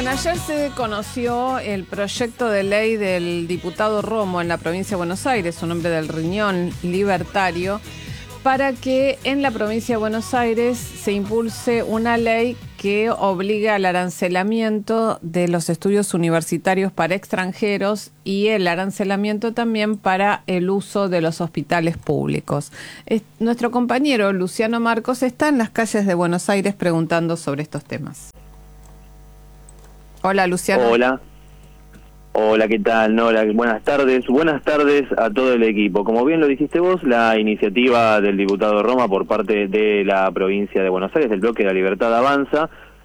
Bueno, ayer se conoció el proyecto de ley del diputado Romo en la provincia de Buenos Aires, un hombre del riñón libertario, para que en la provincia de Buenos Aires se impulse una ley que obliga al arancelamiento de los estudios universitarios para extranjeros y el arancelamiento también para el uso de los hospitales públicos. Nuestro compañero Luciano Marcos está en las calles de Buenos Aires preguntando sobre estos temas. Hola, Luciano. Hola, ¿qué tal, Nora? Buenas tardes a todo el equipo. Como bien lo dijiste vos, la iniciativa del diputado Roma por parte de la provincia de Buenos Aires, del bloque de la Libertad Avanza,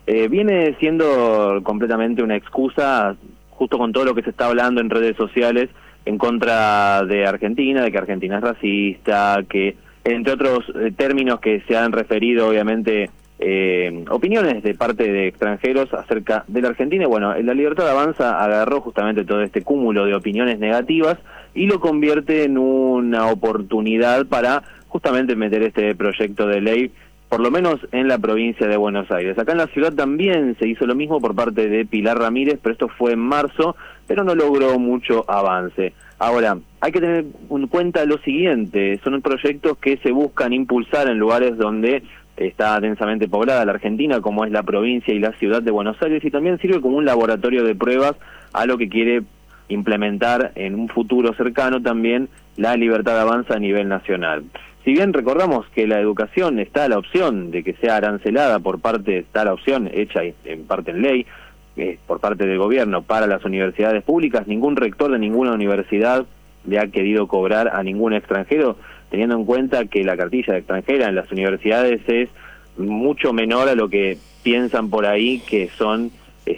viene siendo completamente una excusa, justo con todo lo que se está hablando en redes sociales, en contra de Argentina, de que Argentina es racista, que entre otros términos que se han referido, obviamente, opiniones de parte de extranjeros acerca de la Argentina. Y bueno, la Libertad Avanza agarró justamente todo este cúmulo de opiniones negativas y lo convierte en una oportunidad para justamente meter este proyecto de ley, por lo menos en la provincia de Buenos Aires. Acá en la ciudad también se hizo lo mismo por parte de Pilar Ramírez, pero esto fue en marzo, pero no logró mucho avance. Ahora, hay que tener en cuenta lo siguiente: son proyectos que se buscan impulsar en lugares donde está densamente poblada la Argentina, como es la provincia y la ciudad de Buenos Aires, y también sirve como un laboratorio de pruebas a lo que quiere implementar en un futuro cercano también la Libertad Avanza a nivel nacional. Si bien recordamos que la educación está la opción de que sea arancelada por parte, está la opción hecha en parte en ley, por parte del gobierno para las universidades públicas, ningún rector de ninguna universidad le ha querido cobrar a ningún extranjero, teniendo en cuenta que la cartilla de extranjera en las universidades es mucho menor a lo que piensan por ahí que son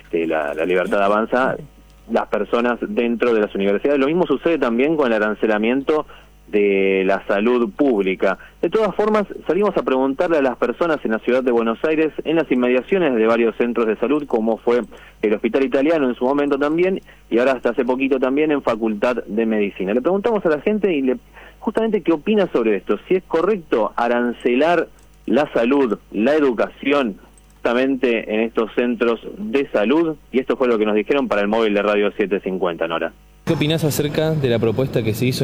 la Libertad Avanza, las personas dentro de las universidades. Lo mismo sucede también con el arancelamiento de la salud pública. De todas formas, salimos a preguntarle a las personas en la ciudad de Buenos Aires, en las inmediaciones de varios centros de salud, como fue el Hospital Italiano en su momento también, y ahora hasta hace poquito también en Facultad de Medicina. Le preguntamos a la gente y justamente qué opina sobre esto, si es correcto arancelar la salud, la educación, justamente en estos centros de salud, y esto fue lo que nos dijeron para el móvil de Radio 750, Nora. ¿Qué opinás acerca de la propuesta que se hizo?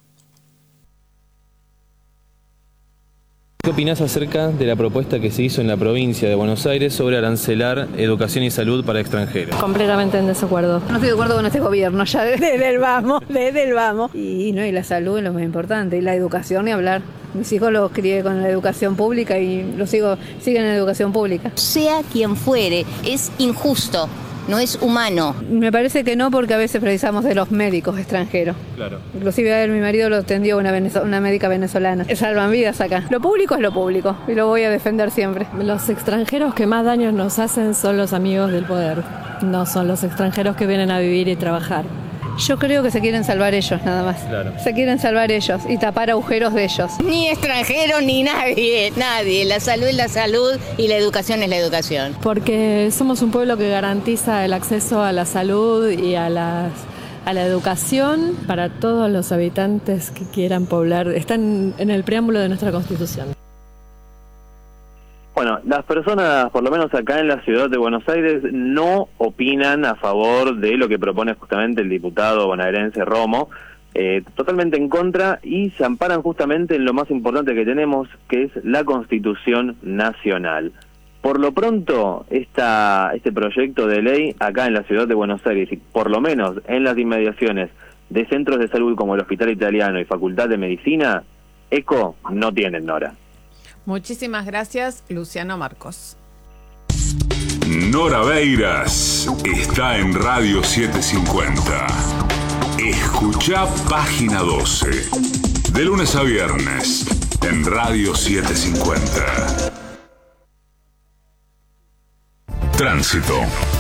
¿Qué opinás acerca de la propuesta que se hizo en la provincia de Buenos Aires sobre arancelar educación y salud para extranjeros? Completamente en desacuerdo. No estoy de acuerdo con este gobierno, ya desde el vamos. Y la salud es lo más importante, y la educación, ni hablar. Mis hijos los crié con la educación pública y siguen en la educación pública. Sea quien fuere, es injusto. No es humano. Me parece que no, porque a veces precisamos de los médicos extranjeros. Claro. Inclusive a él, mi marido lo atendió una médica venezolana. Salvan vidas acá. Lo público es lo público y lo voy a defender siempre. Los extranjeros que más daños nos hacen son los amigos del poder. No son los extranjeros que vienen a vivir y trabajar. Yo creo que se quieren salvar ellos, nada más. Claro. Se quieren salvar ellos y tapar agujeros de ellos. Ni extranjeros ni nadie. La salud es la salud y la educación es la educación. Porque somos un pueblo que garantiza el acceso a la salud y a la educación para todos los habitantes que quieran poblar. Están en el preámbulo de nuestra Constitución. Bueno, las personas, por lo menos acá en la ciudad de Buenos Aires, no opinan a favor de lo que propone justamente el diputado bonaerense Romo, totalmente en contra, y se amparan justamente en lo más importante que tenemos, que es la Constitución Nacional. Por lo pronto, este proyecto de ley acá en la ciudad de Buenos Aires, y por lo menos en las inmediaciones de centros de salud como el Hospital Italiano y Facultad de Medicina, eco no tienen, Nora. Muchísimas gracias, Luciano Marcos. Nora Beiras está en Radio 750. Escuchá Página 12. De lunes a viernes en Radio 750. Tránsito.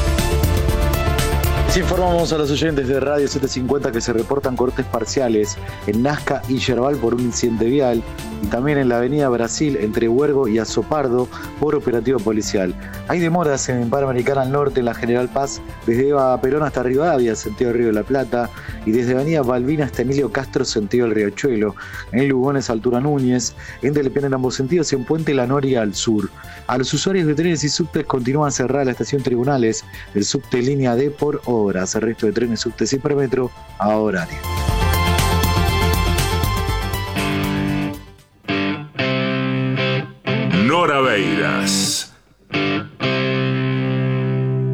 Les informamos a los oyentes de Radio 750 que se reportan cortes parciales en Nazca y Yerbal por un incidente vial, y también en la avenida Brasil entre Huergo y Azopardo por operativo policial. Hay demoras en Panamericana al Norte, en la General Paz, desde Eva Perón hasta Rivadavia, sentido Río de la Plata, y desde Avenida Balbina hasta Emilio Castro, sentido el Riachuelo, en Lugones, altura Núñez, en Telepiana en ambos sentidos y en Puente La Noria al sur. A los usuarios de trenes y subtes continúan cerrada la estación Tribunales, el subte línea D por horas, el resto de trenes, subtes y Hipermetro a horario. Nora Beiras.